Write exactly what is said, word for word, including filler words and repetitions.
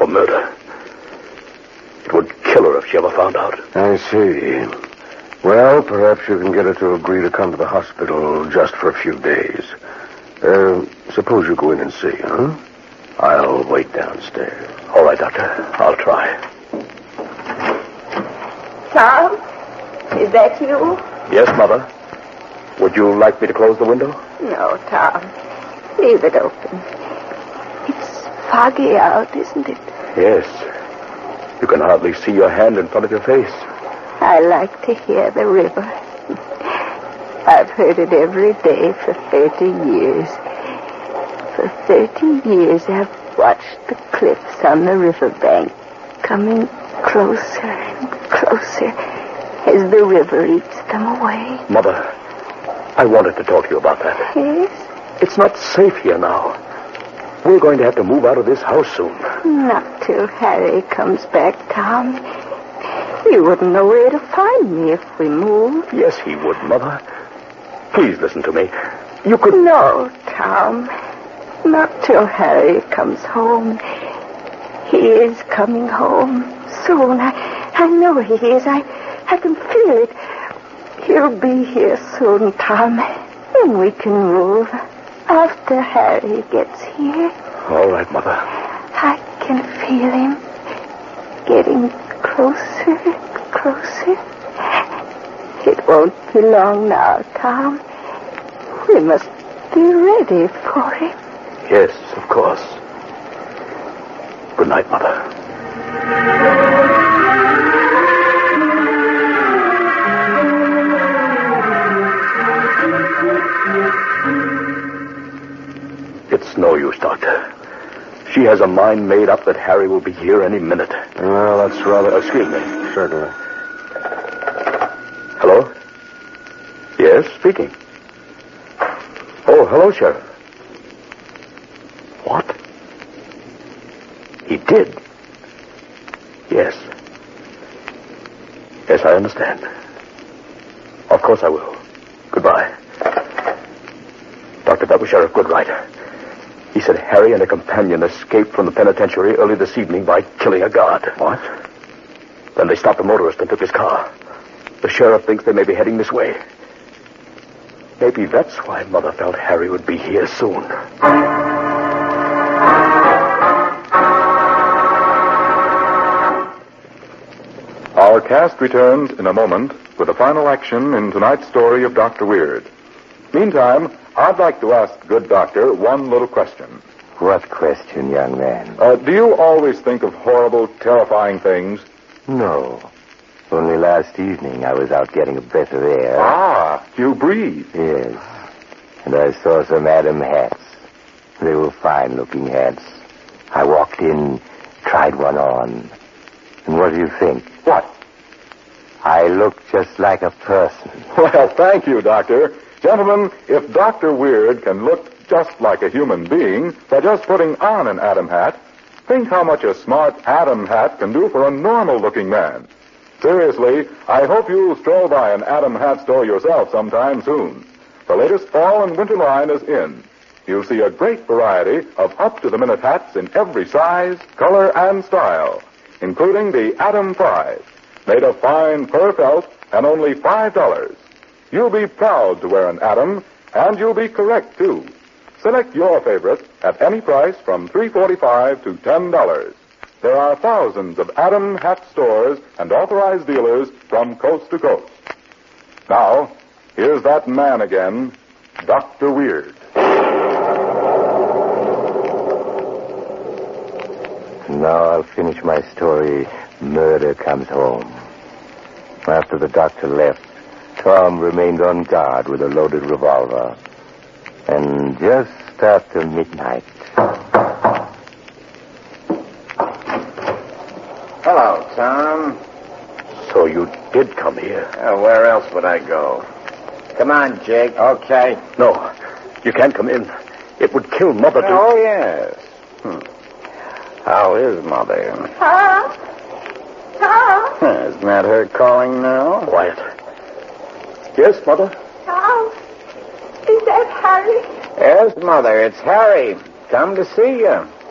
for murder. It would kill her if she ever found out. I see. Well, perhaps you can get her to agree to come to the hospital just for a few days. Uh, suppose you go in and see, huh? I'll wait downstairs. All right, Doctor. I'll try. Tom, is that you? Yes, Mother. Would you like me to close the window? No, Tom. Leave it open. It's foggy out, isn't it? Yes. You can hardly see your hand in front of your face. I like to hear the river. I've heard it every day for thirty years. For thirty years, I've watched the cliffs on the riverbank coming closer and closer as the river eats them away. Mother, I wanted to talk to you about that. Yes? It's not safe here now. We're going to have to move out of this house soon. Not till Harry comes back, Tom. You wouldn't know where to find me if we moved. Yes, he would, Mother. Please listen to me. You could... No, Tom. Not till Harry comes home. He is coming home soon. I, I know he is. I, I can feel it. He'll be here soon, Tom. And we can move after Harry gets here. All right, Mother. I can feel him getting closer and closer. It won't be long now, Tom. We must be ready for him. Yes, of course. Good night, Mother. It's no use, Doctor. She has a mind made up that Harry will be here any minute. Well, that's rather... Excuse me. Certainly. Hello? Yes, speaking. Oh, hello, Sheriff. What? He did? Yes. Yes, I understand. Of course I will. Goodbye. Doctor, that was Sheriff Goodright. He said Harry and a companion escaped from the penitentiary early this evening by killing a guard. What? Then they stopped the motorist and took his car. The sheriff thinks they may be heading this way. Maybe that's why Mother felt Harry would be here soon. Our cast returns in a moment with the final action in tonight's story of Doctor Weird. Meantime, I'd like to ask good doctor one little question. What question, young man? Uh, do you always think of horrible, terrifying things? No. Only last evening I was out getting a breath of air. Ah, you breathe. Yes. And I saw some Adam hats. They were fine-looking hats. I walked in, tried one on. And what do you think? What? I looked just like a person. Well, thank you, Doctor. Gentlemen, if Doctor Weird can look just like a human being by just putting on an Adam hat, think how much a smart Adam hat can do for a normal-looking man. Seriously, I hope you'll stroll by an Adam hat store yourself sometime soon. The latest fall and winter line is in. You'll see a great variety of up-to-the-minute hats in every size, color, and style, including the Adam five, made of fine fur felt and only five dollars. You'll be proud to wear an Adam, and you'll be correct, too. Select your favorite at any price from three dollars and forty-five cents to ten dollars. There are thousands of Adam hat stores and authorized dealers from coast to coast. Now, here's that man again, Doctor Weird. Now I'll finish my story, Murder Comes Home. After the doctor left, Tom remained on guard with a loaded revolver. And just after midnight... Hello, Tom. So you did come here? Uh, where else would I go? Come on, Jake. Okay. No, you can't come in. It would kill Mother to... Oh, yes. Hmm. How is Mother? Tom? Tom? Isn't that her calling now? Quiet. Yes, Mother? Tom? Is that Harry? Yes, Mother. It's Harry. Come to see you.